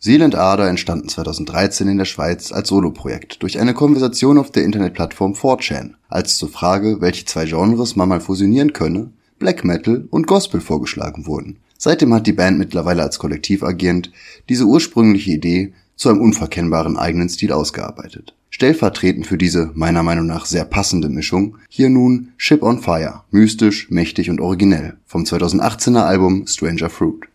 Seal and Ardor entstanden 2013 in der Schweiz als Soloprojekt durch eine Konversation auf der Internetplattform 4chan, als zur Frage, welche zwei Genres man mal fusionieren könne, Black Metal und Gospel vorgeschlagen wurden. Seitdem hat die Band mittlerweile als Kollektiv agierend diese ursprüngliche Idee zu einem unverkennbaren eigenen Stil ausgearbeitet. Stellvertretend für diese, meiner Meinung nach sehr passende Mischung, hier nun Ship on Fire, mystisch, mächtig und originell, vom 2018er Album Stranger Fruit.